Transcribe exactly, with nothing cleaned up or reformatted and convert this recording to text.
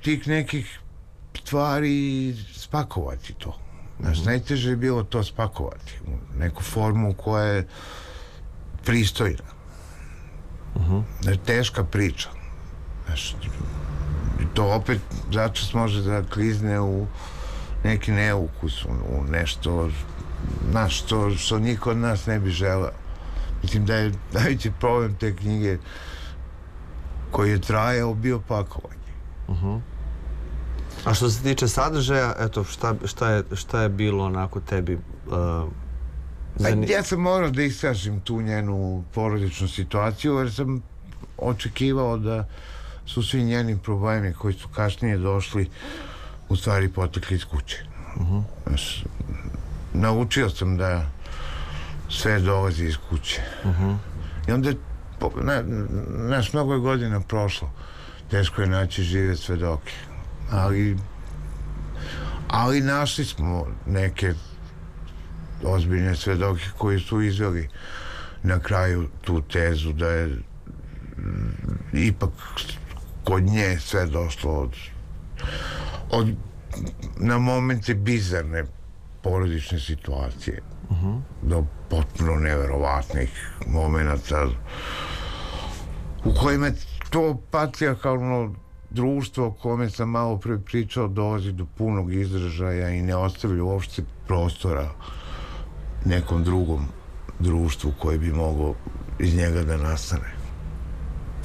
tih nekih stvari spakovati to. Znaš, mm-hmm. najteže je bilo to spakovati u neku formu koja je pristojna. Mm-hmm. Znaš, teška priča. Znaš, to opet začas može da klizne u neki neukus, u nešto, znaš, što, što niko od nas ne bi želeo. Mislim da je najveći problem te knjige koji je trajao bio pakovanje. Uh-huh. A što se tiče sadržaja, eto, šta, šta, je, šta je bilo onako tebi uh, zanim... Ja sam morao da istražim tu njenu porodičnu situaciju, jer sam očekivao da su svi njeni problemi koji su kasnije došli u stvari potekli iz kuće. Uh-huh. Znaš, naučio sam da sve dolazi iz kuće. Uh-huh. I onda je, znaš, mnogo je godina prošlo. Teško je naći žive svedoke. Ali ali našli smo neke ozbiljne svedoke koji su izveli na kraju tu tezu da je ipak kod nje sve došlo od, od na momente bizarne porodične situacije uh-huh. do potpuno neverovatnih momenata u kojima to patrijarhalno društvo o kome sam malo pre pričao dolazi do punog izražaja i ne ostavlja uopšte prostora nekom drugom društvu koje bi moglo iz njega da nastane.